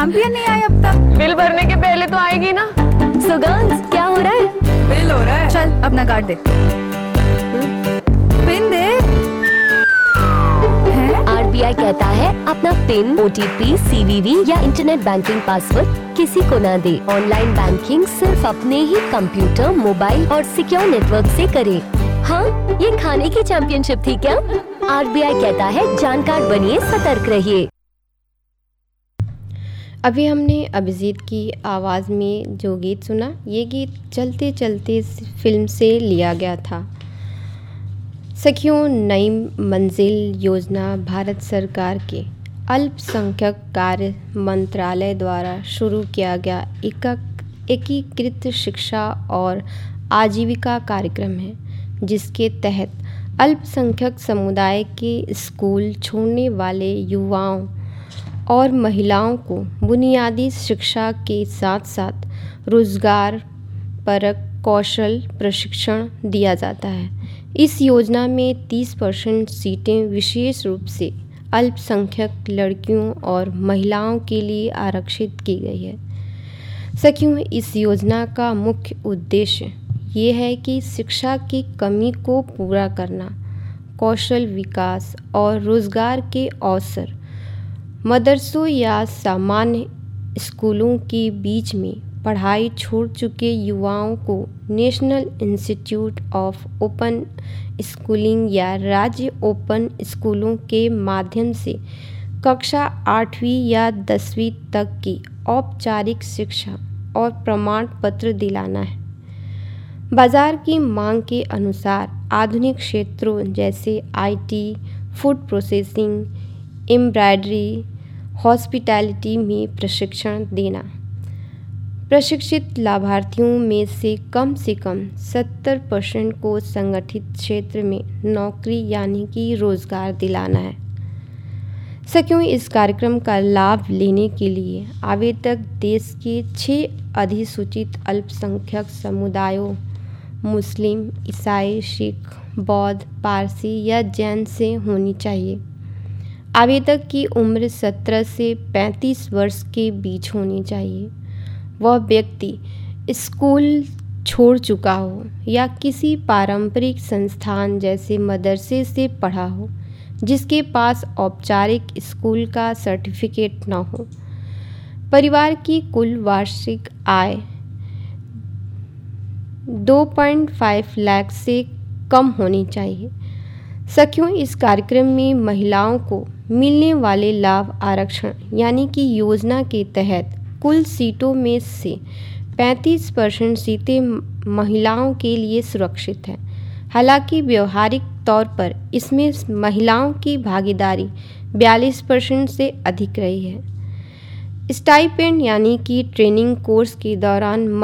Champion नहीं आई अब तक। बिल भरने के पहले तो आएगी ना। So girls, क्या हो रहा है? बिल हो रहा है। चल अपना कार्ड दे। पिन दे। RBI कहता है अपना पिन, OTP, CVV या इंटरनेट बैंकिंग पासवर्ड किसी को ना दे। ऑनलाइन बैंकिंग सिर्फ अपने ही कंप्यूटर, मोबाइल और सिक्योर नेटवर्क से करे। हाँ, ये खाने की चैंपियनशिप थी क्या? RBI कहता है जानकार बनिए, सतर्क रहिए। अभी हमने अभिजीत की आवाज़ में जो गीत सुना, ये गीत चलते चलते फिल्म से लिया गया था। सखियों, नई मंजिल योजना भारत सरकार के अल्पसंख्यक कार्य मंत्रालय द्वारा शुरू किया गया एकीकृत शिक्षा और आजीविका कार्यक्रम है, जिसके तहत अल्पसंख्यक समुदाय के स्कूल छोड़ने वाले युवाओं और महिलाओं को बुनियादी शिक्षा के साथ साथ रोजगार परक कौशल प्रशिक्षण दिया जाता है। इस योजना में 30% सीटें विशेष रूप से अल्पसंख्यक लड़कियों और महिलाओं के लिए आरक्षित की गई है। सखियों, इस योजना का मुख्य उद्देश्य ये है कि शिक्षा की कमी को पूरा करना, कौशल विकास और रोजगार के अवसर मदरसों या सामान्य स्कूलों के बीच में पढ़ाई छोड़ चुके युवाओं को national institute of open schooling या राज्य ओपन स्कूलों के माध्यम से कक्षा 8वीं या 10वीं तक की औपचारिक शिक्षा और प्रमाण पत्र दिलाना है। बाजार की मांग के अनुसार आधुनिक क्षेत्रों जैसे IT, food processing, embroidery, hospitality में प्रशिक्षण देना। प्रशिक्षित लाभार्थियों में से कम 70% को संगठित क्षेत्र में नौकरी यानी कि रोजगार दिलाना है। सखियों, इस कार्यक्रम का लाभ लेने के लिए आवेदक देश के 6 अधिसूचित अल्पसंख्यक समुदायों मुस्लिम, ईसाई, सिख, बौद्ध, पारसी या जैन से होनी चाहिए। आवेदक की उम्र 17 से 35 वर्ष के बीच होनी चाहिए। वह व्यक्ति स्कूल छोड़ चुका हो या किसी पारंपरिक संस्थान जैसे मदरसे से पढ़ा हो, जिसके पास औपचारिक स्कूल का सर्टिफिकेट न हो। परिवार की कुल वार्षिक आय 2.5 लाख से कम होनी चाहिए। सखियों, इस कार्यक्रम में महिलाओं को मिलने वाले लाभ आरक्षण यानी कि योजना के तहत कुल सीटों में से 35% सीटें महिलाओं के लिए सुरक्षित हैं। हालांकि व्यवहारिक तौर पर इसमें महिलाओं की भागीदारी 42% से अधिक रही है। स्टाइपेंड यानी कि ट्रेनिंग कोर्स के दौरान